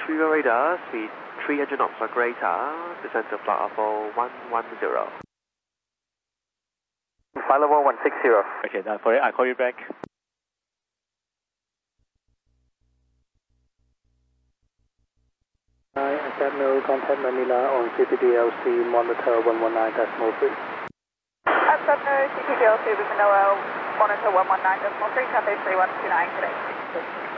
Trigger radar, speed 300 knots or greater, descend to flight level 110. Flight level 160. Okay, done for it. I'll call you back. Academy, contact Manila on CPDLC monitor 119.3. Academy, CPDLC with Manila, monitor 119.3, Cathay 3129 today.